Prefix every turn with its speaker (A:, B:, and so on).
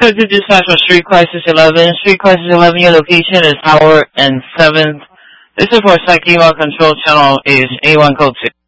A: to dispatch for Street Crisis 11. Street Crisis 11, your location is Howard and 7th. This is for Psych Control Channel is A1 code 2.